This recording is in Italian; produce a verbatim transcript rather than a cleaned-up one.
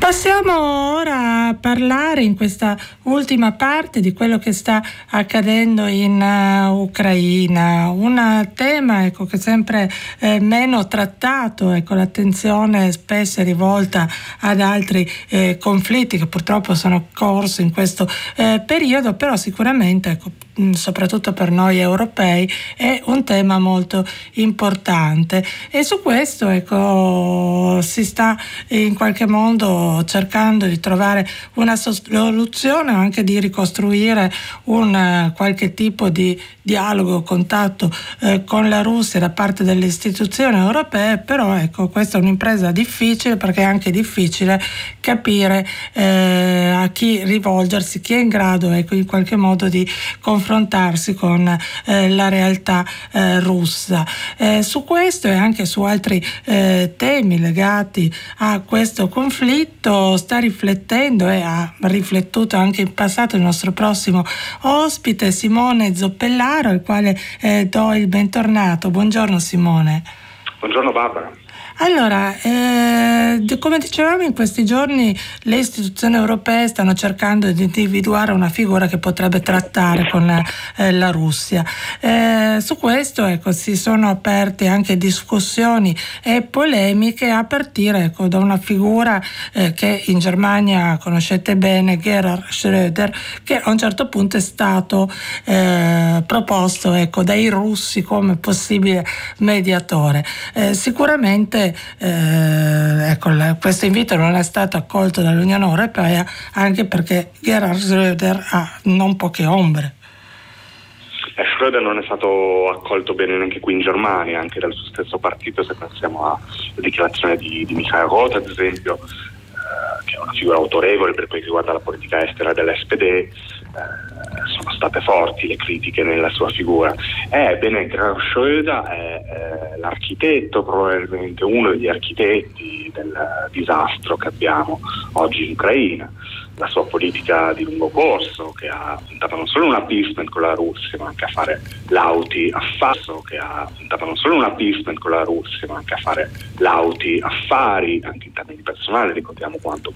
Passiamo ora a parlare in questa ultima parte di quello che sta accadendo in uh, Ucraina, un tema ecco, che sempre eh, meno trattato, ecco, l'attenzione spesso è rivolta ad altri eh, conflitti che purtroppo sono corsi in questo eh, periodo, però sicuramente ecco, soprattutto per noi europei è un tema molto importante e su questo ecco si sta in qualche modo cercando di trovare una soluzione, anche di ricostruire un qualche tipo di dialogo, contatto eh, con la Russia da parte delle istituzioni europee, però ecco questa è un'impresa difficile perché è anche difficile capire eh, a chi rivolgersi, chi è in grado ecco in qualche modo di confrontarsi con eh, la realtà eh, russa. Eh, su questo e anche su altri eh, temi legati a questo conflitto sta riflettendo e ha riflettuto anche in passato il nostro prossimo ospite Simone Zoppellaro, al quale eh, do il bentornato. Buongiorno Simone. Buongiorno Barbara. Allora, eh, come dicevamo, in questi giorni le istituzioni europee stanno cercando di individuare una figura che potrebbe trattare con eh, la Russia. Eh, su questo ecco, si sono aperte anche discussioni e polemiche a partire ecco, da una figura eh, che in Germania conoscete bene, Gerhard Schröder, che a un certo punto è stato eh, proposto ecco, dai russi come possibile mediatore. Eh, sicuramente Eh, ecco, la, questo invito non è stato accolto dall'Unione Europea, anche perché Gerhard Schröder ha non poche ombre. Eh, Schröder non è stato accolto bene neanche qui in Germania, anche dal suo stesso partito, se pensiamo alla dichiarazione di, di Michael Roth, ad esempio, eh, che è una figura autorevole per quel che riguarda la politica estera dell'S P D. Eh, sono state forti le critiche nella sua figura. Ebbene, Gerhard Schröder è eh, l'architetto, probabilmente uno degli architetti del disastro che abbiamo oggi in Ucraina. La sua politica di lungo corso, che ha puntato non solo un appeasement con la Russia, ma anche a fare lauti affari, che ha puntato non solo un appeasement con la Russia, ma anche a fare lauti affari, anche in termini personali. Ricordiamo quanto